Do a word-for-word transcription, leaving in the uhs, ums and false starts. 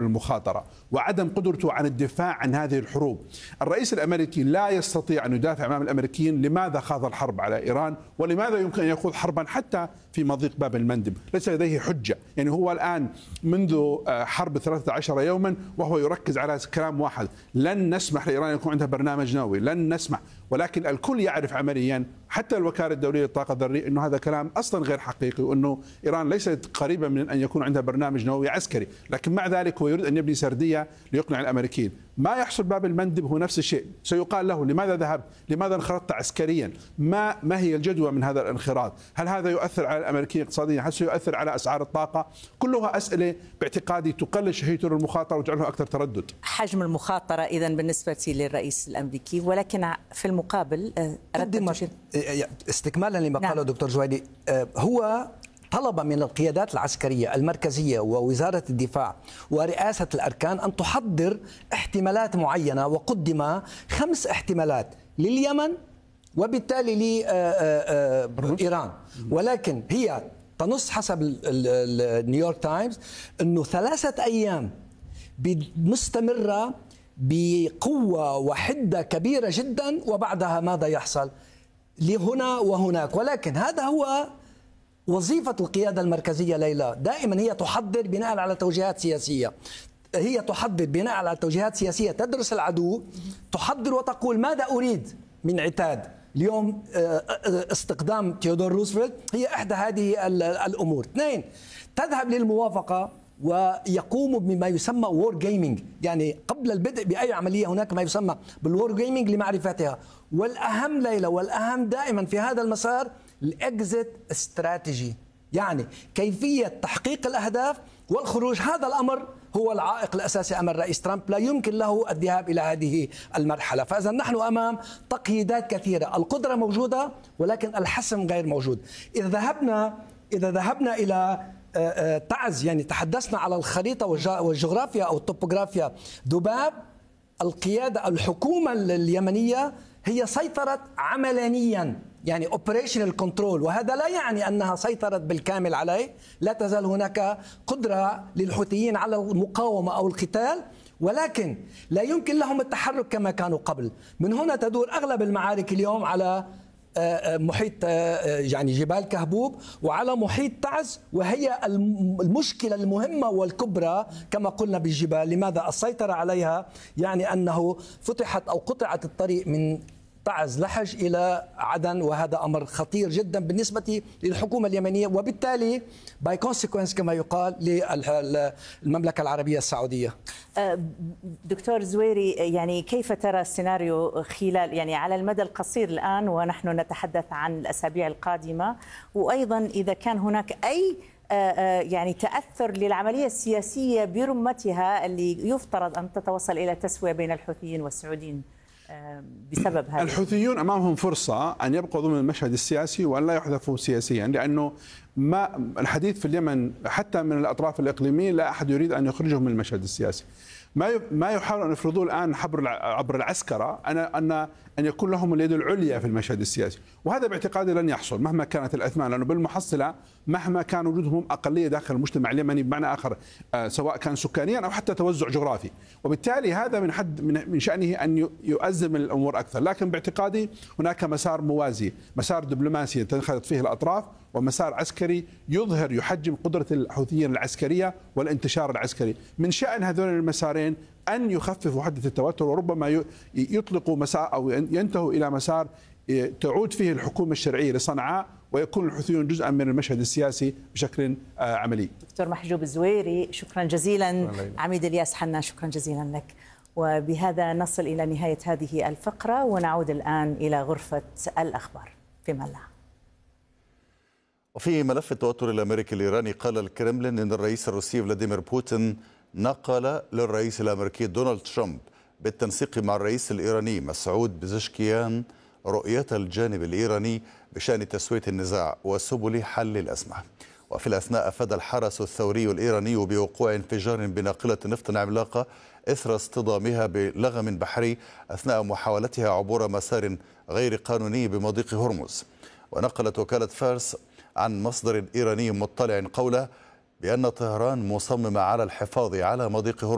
المخاطرة وعدم قدرته عن الدفاع عن هذه الحروب. الرئيس الأمريكي لا يستطيع أن يدافع أمام الأمريكيين لماذا خاض الحرب على إيران ولماذا يمكن أن يخوض حربا حتى في مضيق باب المندب. ليس لديه حجة. يعني هو الآن منذ حرب ثلاثة عشر يوما وهو يركز على كلام واحد: لن نسمح لإيران يكون عندها برنامج نووي، لن نسمح. ولكن الكل يعرف عمليا حتى الوكالة الدولية للطاقة الذرية أنه هذا كلام أصلا غير حقيقي، وأنه إيران ليست قريبة من أن يكون عندها برنامج نووي عسكري. لكن مع ذلك هو يريد أن يبني سردية ليقنع الأمريكيين. ما يحصل باب المندب هو نفس الشيء، سيقال له: لماذا ذهبت؟ لماذا انخرطت عسكريا؟ ما ما هي الجدوى من هذا الانخراط؟ هل هذا يؤثر على الأمريكيين اقتصاديا؟ هل سيؤثر على أسعار الطاقة؟ كلها أسئلة باعتقادي تقلل شهية المخاطرة وتجعلها أكثر تردد. حجم المخاطرة إذن بالنسبة للرئيس الأمريكي، ولكن في المقابل استكمالا لما قاله دكتور جويدي، هو طلب من القيادات العسكرية المركزية ووزارة الدفاع ورئاسة الأركان أن تحضر احتمالات معينة، وقدم خمس احتمالات لليمن وبالتالي لإيران، ولكن هي تنص حسب النيويورك تايمز أنه ثلاثة أيام مستمرة بقوة وحدة كبيرة جدا، وبعدها ماذا يحصل لهنا وهناك. ولكن هذا هو وظيفة القيادة المركزية ليلى، دائما هي تحضر بناء على توجيهات سياسية، هي تحضر بناء على توجيهات سياسية، تدرس العدو، تحضر وتقول ماذا أريد من عتاد. اليوم استقدام تيودور روزفلت هي إحدى هذه الأمور. اثنين، تذهب للموافقة ويقوم بما يسمى وور جيمينج، يعني قبل البدء بأي عملية هناك ما يسمى بالوور جيمينج لمعرفتها. والأهم ليلى والأهم دائما في هذا المسار الإكزيت استراتيجي، يعني كيفية تحقيق الأهداف والخروج. هذا الأمر هو العائق الأساسي أمام الرئيس ترامب، لا يمكن له الذهاب إلى هذه المرحلة. فإذا نحن أمام تقييدات كثيرة، القدرة موجودة ولكن الحسم غير موجود. إذا ذهبنا إذا ذهبنا إلى تعز، يعني تحدثنا على الخريطة والجغرافيا أو الطوبوغرافيا، ذباب القيادة الحكومة اليمنية هي سيطرت عملانيا، يعني operational control، وهذا لا يعني أنها سيطرت بالكامل عليه. لا تزال هناك قدرة للحوثيين على المقاومة أو القتال، ولكن لا يمكن لهم التحرك كما كانوا قبل. من هنا تدور أغلب المعارك اليوم على محيط يعني جبال كهبوب وعلى محيط تعز، وهي المشكلة المهمة والكبرى كما قلنا بالجبال. لماذا السيطرة عليها؟ يعني أنه فتحت أو قطعت الطريق من تعز لحج إلى عدن، وهذا أمر خطير جدا بالنسبة للحكومة اليمنية، وبالتالي باي كونسيكونس كما يقال للمملكة العربية السعودية. دكتور زويري، يعني كيف ترى السيناريو خلال يعني على المدى القصير الآن ونحن نتحدث عن الأسابيع القادمة، وأيضا إذا كان هناك أي يعني تأثر للعملية السياسية برمتها اللي يفترض أن تتوصل إلى تسوية بين الحوثيين والسعوديين بسبب هذا؟ الحوثيون أمامهم فرصة أن يبقوا ضمن المشهد السياسي وأن لا يحذفوا سياسيا، لأنه ما الحديث في اليمن حتى من الأطراف الإقليمية لا أحد يريد أن يخرجهم من المشهد السياسي. ما ما يحاول أن يفرضوه الآن عبر عبر العسكرة أن أن أن يكون لهم اليد العليا في المشهد السياسي، وهذا باعتقادي لن يحصل مهما كانت الأثمان، لأنه بالمحصلة مهما كان وجودهم أقلية داخل المجتمع اليمني بمعنى آخر، سواء كان سكانيا أو حتى توزع جغرافي، وبالتالي هذا من حد من شأنه أن يؤزم الأمور أكثر. لكن باعتقادي هناك مسار موازي، مسار دبلوماسي تنخرط فيه الأطراف، ومسار عسكري يظهر يحجم قدرة الحوثيين العسكرية والانتشار العسكري. من شأن هذول المسارين أن يخففوا حدة التوتر، وربما يطلقوا مسار أو ينتهوا إلى مسار تعود فيه الحكومة الشرعية لصنعاء، ويكون الحوثيون جزءا من المشهد السياسي بشكل عملي. دكتور محجوب الزويري، شكرا جزيلا. عميد الياس حنا، شكرا جزيلا لك. وبهذا نصل إلى نهاية هذه الفقرة، ونعود الآن إلى غرفة الأخبار في ملا. وفي ملف التوتر الأمريكي الإيراني، قال الكرملين أن الرئيس الروسي فلاديمير بوتين نقل للرئيس الأمريكي دونالد ترامب بالتنسيق مع الرئيس الإيراني مسعود بزشكيان رؤية الجانب الإيراني بشأن تسوية النزاع وسبل حل الأزمة. وفي الأثناء أفاد الحرس الثوري الإيراني بوقوع انفجار بناقلة نفط عملاقة إثر اصطدامها بلغم بحري أثناء محاولتها عبور مسار غير قانوني بمضيق هرمز. ونقلت وكالة فارس عن مصدر إيراني مطلع قوله بأن طهران مصممة على الحفاظ على مضيق هرمز